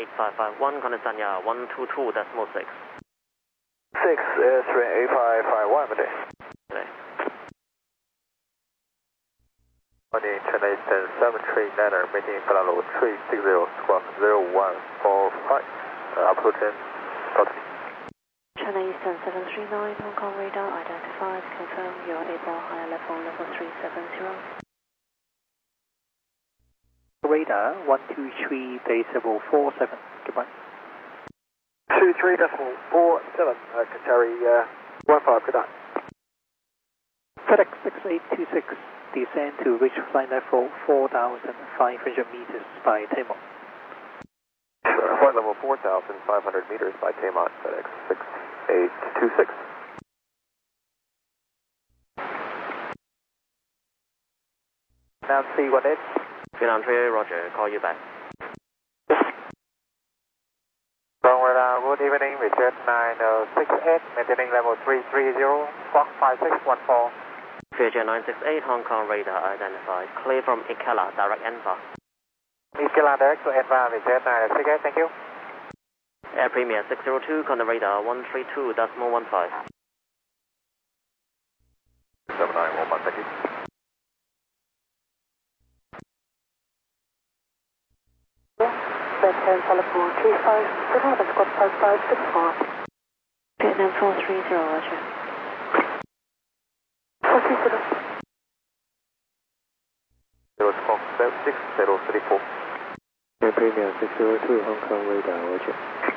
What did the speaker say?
8551, Conestanya 122.6. 6 Airstream 8551, good day. Today. Morning, Chennai Eastern 739er, meeting Palalo 360 squawk 0145, approaching Totally. Chennai Eastern 739, Hong Kong radar identified, confirm you're able higher level 370. Radar 123.47, goodbye. 23.47, Qatari 15, good night. FedEx 6826, descend to reach flight level 4,500 meters by Taimon. Flight level 4,500 meters by Taimon, FedEx 6826. Nancy 18. Vietnam 3, roger, call you back. Good evening, Richard 968, maintaining level 330, squawk 5614. Vietjet 968, Hong Kong radar identified, clear from Ikela, direct ENVA. Ikela direct to ENVA, Richard 968, thank you. Air Premier 602, Contact radar 132.15. 7911, thank you. Vietnam 435, Vietnam Squad 5564. Vietnam 430, roger. 430. 0 6034. Air Premier 602, Hong Kong radar, roger.